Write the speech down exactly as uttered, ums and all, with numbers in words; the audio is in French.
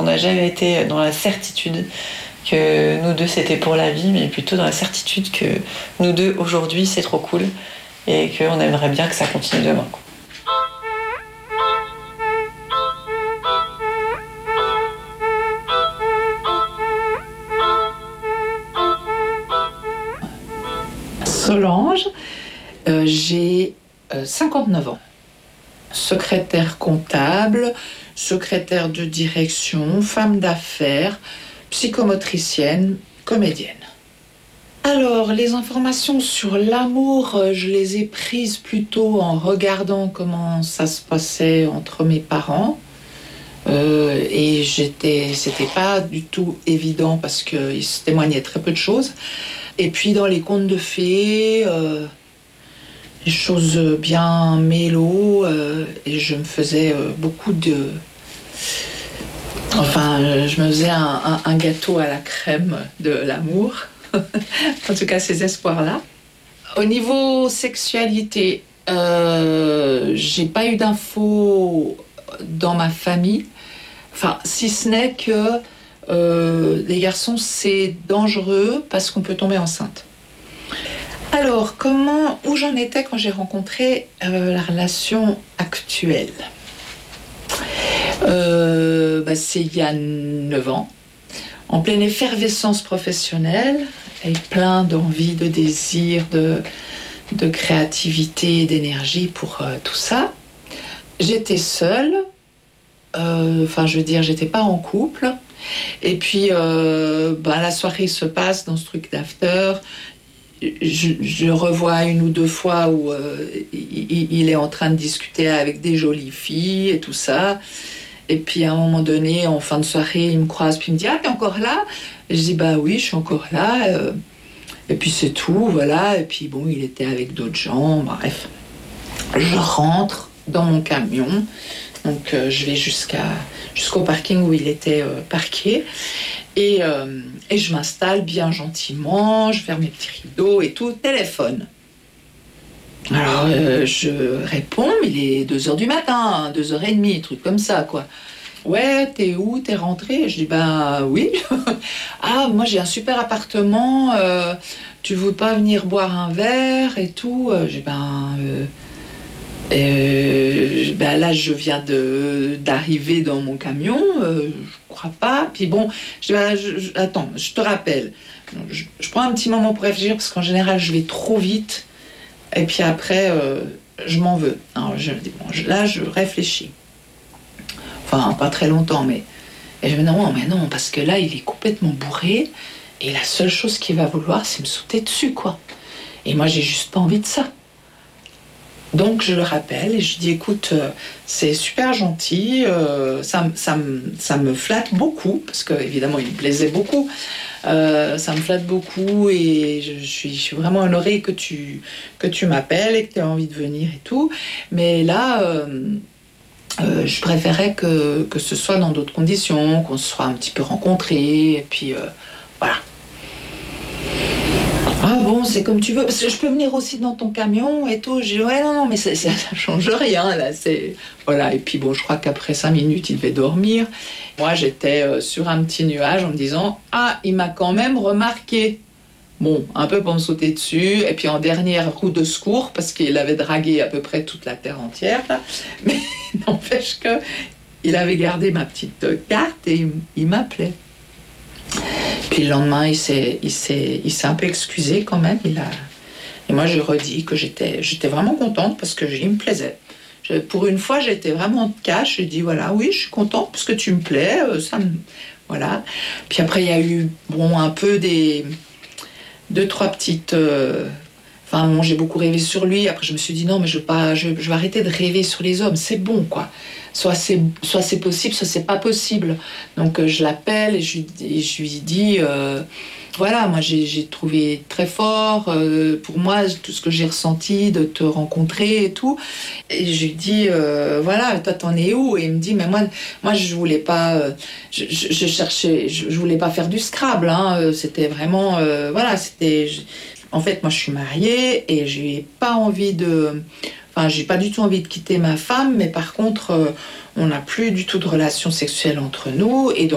n'a jamais été dans la certitude que nous deux c'était pour la vie, mais plutôt dans la certitude que nous deux aujourd'hui c'est trop cool et qu'on aimerait bien que ça continue demain. Solange, euh, j'ai euh, cinquante-neuf ans. Secrétaire comptable, secrétaire de direction, femme d'affaires, psychomotricienne, comédienne. Alors, les informations sur l'amour, je les ai prises plutôt en regardant comment ça se passait entre mes parents. Euh, et j'étais, c'était pas du tout évident parce qu'ils se témoignaient très peu de choses. Et puis dans les contes de fées, euh, des choses bien mélo, euh, et je me faisais euh, beaucoup de... Enfin, je me faisais un, un, un gâteau à la crème de l'amour. En tout cas, ces espoirs-là. Au niveau sexualité, euh, j'ai pas eu d'infos dans ma famille. Enfin, si ce n'est que euh, les garçons, c'est dangereux parce qu'on peut tomber enceinte. Alors, comment, où j'en étais quand j'ai rencontré euh, la relation actuelle ? euh, bah, C'est il y a neuf ans, en pleine effervescence professionnelle, avec plein d'envie, de désir, de, de créativité, d'énergie pour euh, tout ça. J'étais seule, euh, enfin je veux dire, j'étais pas en couple. Et puis euh, bah, la soirée se passe dans ce truc d'after. Je, je revois une ou deux fois où euh, il, il est en train de discuter avec des jolies filles et tout ça. Et puis à un moment donné, en fin de soirée, il me croise, puis il me dit « Ah, t'es encore là ?» Et je dis « Bah oui, je suis encore là. » Et puis c'est tout, voilà. Et puis bon, il était avec d'autres gens, bref. Je rentre dans mon camion. Donc euh, je vais jusqu'à, jusqu'au parking où il était euh, parqué. Et, euh, et je m'installe bien gentiment, je ferme mes petits rideaux et tout, téléphone. Alors, euh, je réponds, mais il est deux heures du matin, deux heures trente, truc comme ça, quoi. Ouais, t'es où? T'es rentré? Je dis, ben oui. Ah, moi j'ai un super appartement, euh, tu veux pas venir boire un verre et tout? Je dis, ben... Euh, euh, ben là, je viens de, d'arriver dans mon camion, euh, je crois pas. Puis bon, je dis, ben, je, je, attends, je te rappelle. Je, je prends un petit moment pour réfléchir parce qu'en général, je vais trop vite. Et puis après, euh, je m'en veux. Alors, je dis, bon, je, là, je réfléchis. Enfin, pas très longtemps, mais... Et je me dis, non, mais non, parce que là, il est complètement bourré. Et la seule chose qu'il va vouloir, c'est me sauter dessus, quoi. Et moi, j'ai juste pas envie de ça. Donc, je le rappelle et je dis, écoute, euh, c'est super gentil. Euh, ça, ça, ça me flatte beaucoup, parce qu'évidemment, il me plaisait beaucoup. Euh, ça me flatte beaucoup et je, je, suis, je suis vraiment honorée que tu, que tu m'appelles et que tu aies envie de venir et tout. Mais là, euh, euh, je préférais que, que ce soit dans d'autres conditions, qu'on se soit un petit peu rencontrés et puis euh, voilà. Ah bon, c'est comme tu veux, parce que je peux venir aussi dans ton camion et tout. Je dis, ouais, non, non, mais ça, ça, ça change rien, là, c'est... Voilà, et puis bon, je crois qu'après cinq minutes, il devait dormir. Moi, j'étais euh, sur un petit nuage en me disant, ah, il m'a quand même remarqué. Bon, un peu pour me sauter dessus, et puis en dernière roue de secours, parce qu'il avait dragué à peu près toute la terre entière, là. Mais n'empêche que il avait gardé ma petite carte et il, il m'appelait. Puis le lendemain, il s'est, il s'est, il s'est un peu excusé quand même. Il a... Et moi, j'ai redit que j'étais, j'étais vraiment contente parce que il me plaisait. Je, pour une fois, j'étais vraiment cash. J'ai dit, voilà, oui, je suis contente parce que tu me plais. Ça me... Voilà. Puis après, il y a eu bon, un peu des... Deux, trois petites... Euh... Enfin, bon, j'ai beaucoup rêvé sur lui. Après, je me suis dit, non, mais je vais, pas... je... je vais arrêter de rêver sur les hommes. C'est bon, quoi. Soit c'est, soit c'est possible, soit c'est pas possible. Donc euh, je l'appelle et je, et je lui dis, euh, voilà, moi j'ai, j'ai trouvé très fort, euh, pour moi, tout ce que j'ai ressenti de te rencontrer et tout. Et je lui dis, euh, voilà, toi t'en es où? Et il me dit, mais moi, moi je voulais pas, euh, je, je, je cherchais, je, je voulais pas faire du Scrabble, hein, c'était vraiment, euh, voilà, c'était... Je, en fait, moi je suis mariée et j'ai pas envie de... Enfin, j'ai pas du tout envie de quitter ma femme, mais par contre, euh, on n'a plus du tout de relation sexuelle entre nous. Et donc,